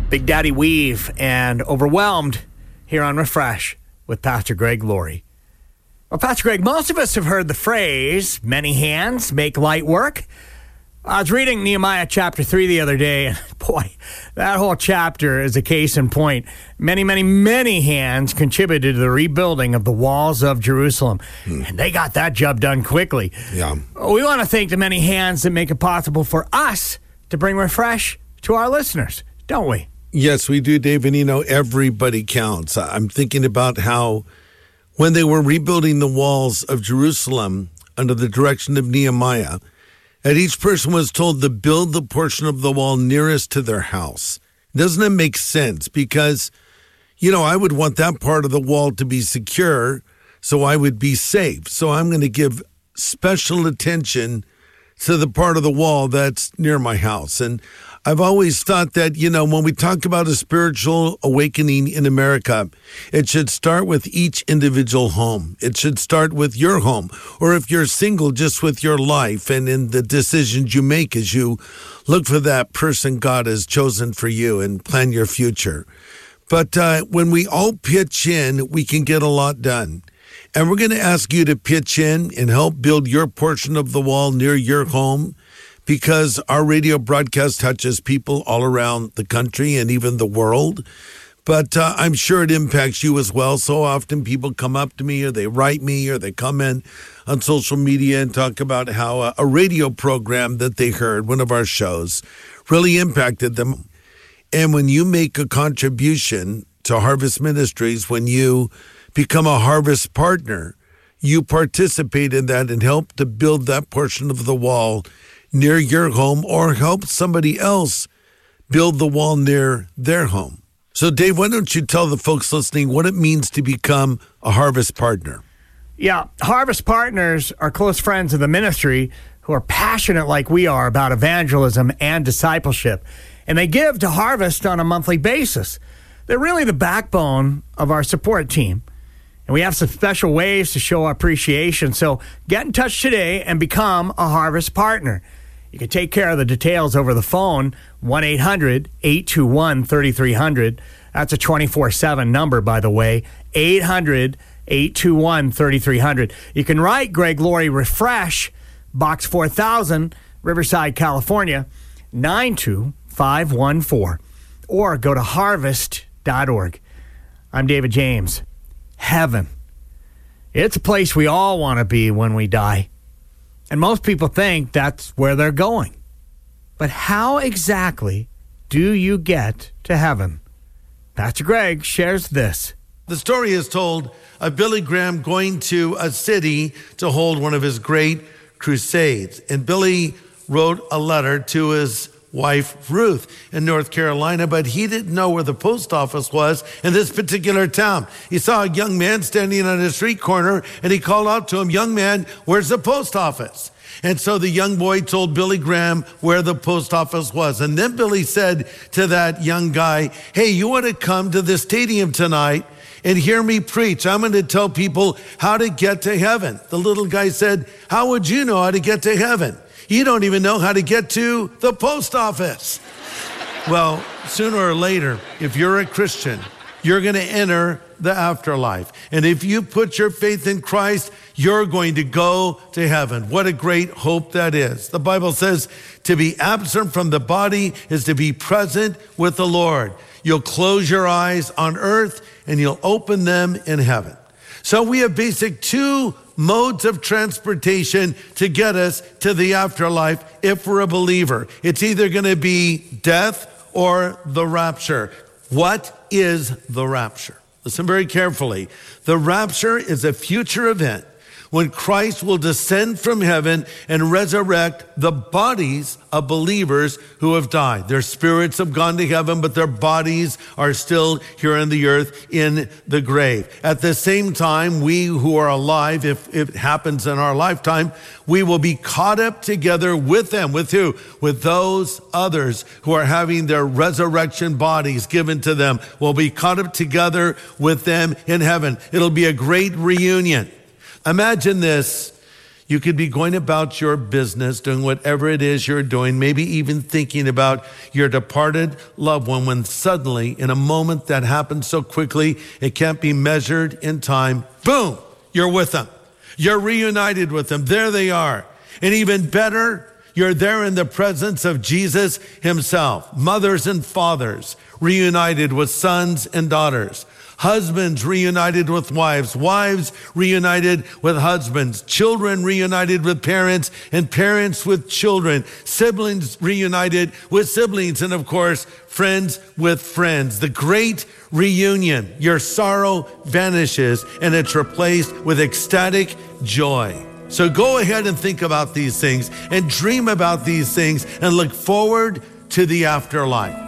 Big Daddy Weave and Overwhelmed here on Refresh with Pastor Greg Laurie. Well, Pastor Greg, most of us have heard the phrase, many hands make light work. I was reading Nehemiah chapter 3 the other day, and boy, that whole chapter is a case in point. Many, many, many hands contributed to the rebuilding of the walls of Jerusalem, and they got that job done quickly. Yeah. We want to thank the many hands that make it possible for us to bring Refresh to our listeners, don't we? Yes, we do, Dave. And everybody counts. I'm thinking about how when they were rebuilding the walls of Jerusalem under the direction of Nehemiah, and each person was told to build the portion of the wall nearest to their house. Doesn't it make sense? Because, I would want that part of the wall to be secure so I would be safe. So I'm going to give special attention to the part of the wall that's near my house. And I've always thought that, when we talk about a spiritual awakening in America, it should start with each individual home. It should start with your home, or if you're single, just with your life and in the decisions you make as you look for that person God has chosen for you and plan your future. But when we all pitch in, we can get a lot done. And we're going to ask you to pitch in and help build your portion of the wall near your home, because our radio broadcast touches people all around the country and even the world. But I'm sure it impacts you as well. So often people come up to me, or they write me, or they comment on social media and talk about how a radio program that they heard, one of our shows, really impacted them. And when you make a contribution to Harvest Ministries, when you become a Harvest partner, you participate in that and help to build that portion of the wall near your home, or help somebody else build the wall near their home. So, Dave, why don't you tell the folks listening what it means to become a Harvest partner? Yeah, Harvest partners are close friends of the ministry who are passionate like we are about evangelism and discipleship, and they give to Harvest on a monthly basis. They're really the backbone of our support team. And we have some special ways to show our appreciation. So get in touch today and become a Harvest partner. You can take care of the details over the phone, 1-800-821-3300. That's a 24/7 number, by the way, 800-821-3300. You can write Greg Laurie Refresh, Box 4000, Riverside, California, 92514, or go to harvest.org. I'm David James. Heaven. It's a place we all want to be when we die. And most people think that's where they're going. But how exactly do you get to heaven? Pastor Greg shares this. The story is told of Billy Graham going to a city to hold one of his great crusades. And Billy wrote a letter to his wife Ruth in North Carolina, but he didn't know where the post office was in this particular town. He saw a young man standing on a street corner, and he called out to him, "Young man, where's the post office?" And so the young boy told Billy Graham where the post office was. And then Billy said to that young guy, "Hey, you want to come to the stadium tonight and hear me preach? I'm going to tell people how to get to heaven." The little guy said, "How would you know how to get to heaven? You don't even know how to get to the post office." Well, sooner or later, if you're a Christian, you're going to enter the afterlife. And if you put your faith in Christ, you're going to go to heaven. What a great hope that is. The Bible says to be absent from the body is to be present with the Lord. You'll close your eyes on earth and you'll open them in heaven. So we have basic two modes of transportation to get us to the afterlife if we're a believer. It's either going to be death or the rapture. What is the rapture? Listen very carefully. The rapture is a future event when Christ will descend from heaven and resurrect the bodies of believers who have died. Their spirits have gone to heaven, but their bodies are still here on the earth in the grave. At the same time, we who are alive, if it happens in our lifetime, we will be caught up together with them. With who? With those others who are having their resurrection bodies given to them. We'll be caught up together with them in heaven. It'll be a great reunion. Imagine this. You could be going about your business, doing whatever it is you're doing, maybe even thinking about your departed loved one, when suddenly, in a moment that happens so quickly, it can't be measured in time, boom, you're with them. You're reunited with them. There they are. And even better, you're there in the presence of Jesus himself. Mothers and fathers reunited with sons and daughters. Husbands reunited with wives. Wives reunited with husbands. Children reunited with parents, and parents with children. Siblings reunited with siblings. And of course, friends with friends. The great reunion. Your sorrow vanishes and it's replaced with ecstatic joy. So go ahead and think about these things and dream about these things and look forward to the afterlife.